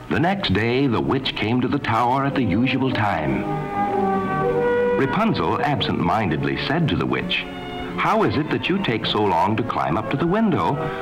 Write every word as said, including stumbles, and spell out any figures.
The next day, the witch came to the tower at the usual time. Rapunzel absent-mindedly said to the witch, "How is it that you take so long to climb up to the window